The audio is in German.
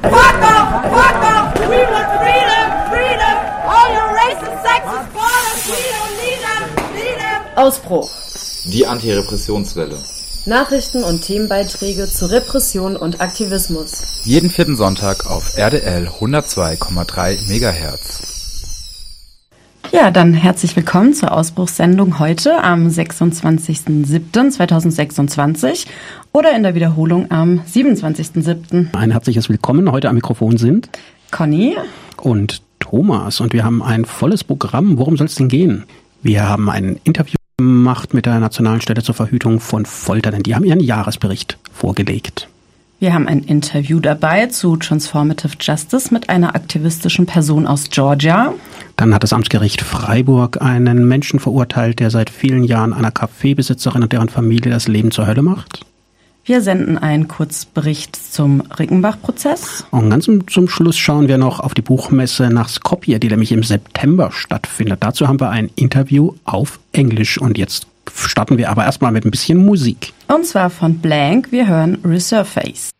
Fuck off! Fuck off! We want freedom! Freedom! All your racist, sexist borders, we don't need them! Need them! Ausbruch. Die Antirepressionswelle. Nachrichten und Themenbeiträge zu Repression und Aktivismus. Jeden vierten Sonntag auf RDL 102,3 MHz. Ja, dann herzlich willkommen zur Ausbruchssendung heute am 26.07.2026 oder in der Wiederholung am 27.07. Ein herzliches Willkommen. Heute am Mikrofon sind Conny und Thomas und wir haben ein volles Programm. Worum soll es denn gehen? Wir haben ein Interview gemacht mit der Nationalen Stelle zur Verhütung von Folter, denn die haben ihren Jahresbericht vorgelegt. Wir haben ein Interview dabei zu Transformative Justice mit einer aktivistischen Person aus Georgia. Dann hat das Amtsgericht Freiburg einen Menschen verurteilt, der seit vielen Jahren einer Kaffeebesitzerin und deren Familie das Leben zur Hölle macht. Wir senden einen Kurzbericht zum Rickenbach-Prozess. Und ganz zum Schluss schauen wir noch auf die Buchmesse nach Skopje, die nämlich im September stattfindet. Dazu haben wir ein Interview auf Englisch. Und jetzt starten wir aber erstmal mit ein bisschen Musik. Und zwar von Blank. Wir hören Resurface.